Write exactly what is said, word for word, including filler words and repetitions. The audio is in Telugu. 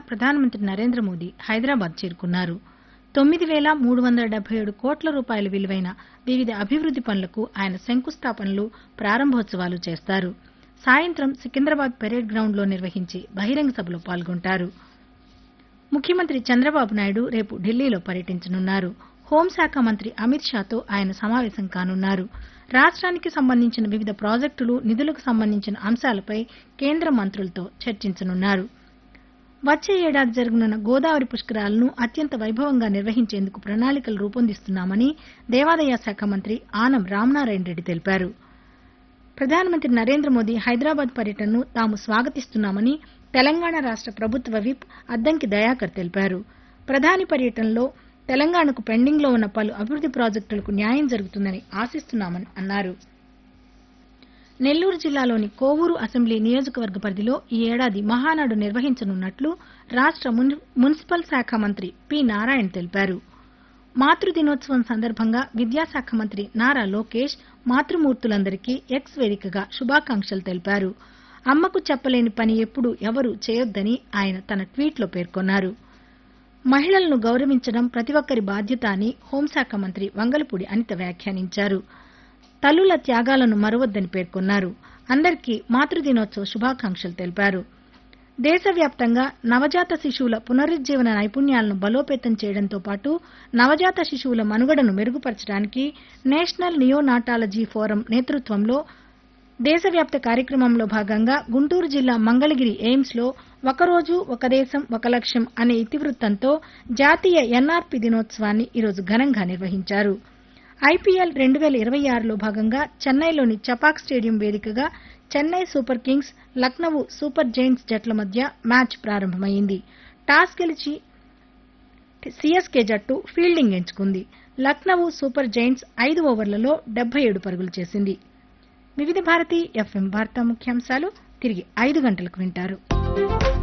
ప్రధానమంత్రి నరేంద్ర మోదీ హైదరాబాద్ చేరుకున్నారు. తొమ్మిది వేల మూడు వందల డెబ్బై ఏడు కోట్ల రూపాయల విలువైన వివిధ అభివృద్ది పనులకు ఆయన శంకుస్థాపనలు, ప్రారంభోత్సవాలు చేస్తారు. సాయంత్రం సికింద్రాబాద్ పెరేడ్ గ్రౌండ్లో నిర్వహించే బహిరంగ సభలో పాల్గొంటారు. ముఖ్యమంత్రి చంద్రబాబు నాయుడు రేపు ఢిల్లీలో పర్యటించనున్నారు. హోంశాఖ మంత్రి అమిత్ షాతో ఆయన సమావేశం కానున్నారు. రాష్ట్రానికి సంబంధించిన వివిధ ప్రాజెక్టులు, నిధులకు సంబంధించిన అంశాలపై కేంద్ర మంత్రులతో చర్చించనున్నారు. వచ్చే ఏడాది జరగనున్న గోదావరి పుష్కరాలను అత్యంత వైభవంగా నిర్వహించేందుకు ప్రణాళికలు రూపొందిస్తున్నామని దేవాదాయ శాఖ మంత్రి ఆనం రామనారాయణ రెడ్డి తెలిపారు. ప్రధానమంత్రి నరేంద్ర మోదీ హైదరాబాద్ పర్యటనను తాము స్వాగతిస్తున్నామని తెలంగాణ రాష్ట ప్రభుత్వ విప్ అద్దంకి దయాకర్ తెలిపారు. ప్రధాని పర్యటనలో తెలంగాణకు పెండింగ్లో ఉన్న పలు అభివృద్ది ప్రాజెక్టులకు న్యాయం జరుగుతుందని ఆశిస్తున్నామని అన్నారు. నెల్లూరు జిల్లాలోని కోవూరు అసెంబ్లీ నియోజకవర్గ పరిధిలో ఈ ఏడాది మహానాడు నిర్వహించనున్నట్లు రాష్ట మున్సిపల్ శాఖ మంత్రి పి నారాయణ తెలిపారు. మాతృదినోత్సవం సందర్భంగా విద్యాశాఖ మంత్రి నారా లోకేష్ మాతృమూర్తులందరికీ ఎక్స్ వేదికగా శుభాకాంక్షలు తెలిపారు. అమ్మకు చెప్పలేని పని ఎప్పుడూ ఎవరూ చేయొద్దని ఆయన తన ట్వీట్లో పేర్కొన్నారు. మహిళలను గౌరవించడం ప్రతి ఒక్కరి బాధ్యత అని హోంశాఖ మంత్రి వంగలపూడి అనిత వ్యాఖ్యానించారు. తల్లుల త్యాగాలను మరవొద్దని పేర్కొన్నారు. అందరికీ మాతృదినోత్సవ శుభాకాంక్షలు తెలిపారు. దేశవ్యాప్తంగా నవజాత శిశువుల పునరుజ్జీవన నైపుణ్యాలను బలోపేతం చేయడంతో పాటు నవజాత శిశువుల మనుగడను మెరుగుపరచడానికి నేషనల్ నియోనాటాలజీ ఫోరం నేతృత్వంలో దేశవ్యాప్త కార్యక్రమంలో భాగంగా గుంటూరు జిల్లా మంగళగిరి ఎయిమ్స్లో ఒకరోజు ఒక దేశం ఒక లక్ష్యం అనే ఇతివృత్తంతో జాతీయ ఎన్ఆర్పి దినోత్సవాన్ని ఈరోజు ఘనంగా నిర్వహించారు. ఐపీఎల్ రెండు వేల ఇరవై ఆరులో భాగంగా చెన్నైలోని చపాక్ స్టేడియం వేదికగా Chennai super Kings, Lucknow super Giants జట్ల మధ్య మ్యాచ్ ప్రారంభమైంది. టాస్ గెలిచి సీఎస్కే జట్టు ఫీల్డింగ్ ఎంచుకుంది. లక్నో సూపర్ జైంట్స్ ఐదు ఓవర్లలో డెబ్బై ఏడు పరుగులు చేసింది. వివిధ భారతి ఎఫ్ఎం వార్తా ముఖ్యాంశాలు తిరిగి ఐదు గంటలకు వింటారు.